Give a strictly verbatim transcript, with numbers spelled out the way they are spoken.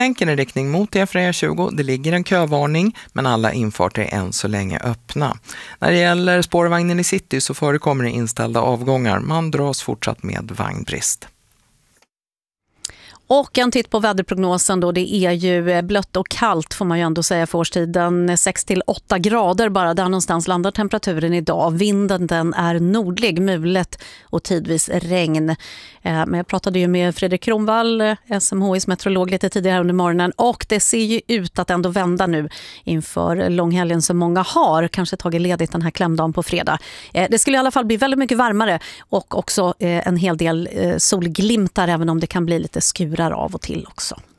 Tänker i riktning mot E fyra E tjugo, det ligger en kövarning men alla infarter är än så länge öppna. När det gäller spårvagnen i city så förekommer det inställda avgångar. Man dras fortsatt med vagnbrist. Och en titt på väderprognosen då, det är ju blött och kallt får man ju ändå säga för årstiden. sex till åtta grader bara, där någonstans landar temperaturen idag. Vinden den är nordlig, mulet och tidvis regn. Men jag pratade ju med Fredrik Kronvall, S M H I:s meteorolog, lite tidigare under morgonen. Och det ser ju ut att ändå vända nu inför långhelgen som många har. Kanske tagit ledigt den här klämdagen på fredag. Det skulle i alla fall bli väldigt mycket varmare och också en hel del solglimtar även om det kan bli lite skurar av och till också.